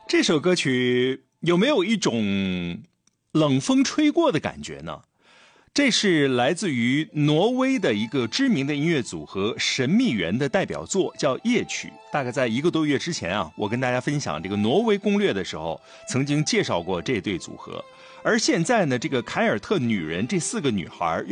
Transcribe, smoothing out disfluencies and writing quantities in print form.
这首歌曲有没有一种冷风吹过的感觉呢？这是来自于挪威的一个知名的音乐组合神秘园的代表作，叫夜曲。大概在1个多月之前啊，我跟大家分享这个挪威攻略的时候，曾经介绍过这对组合。而现在呢，这个凯尔特女人这4个女孩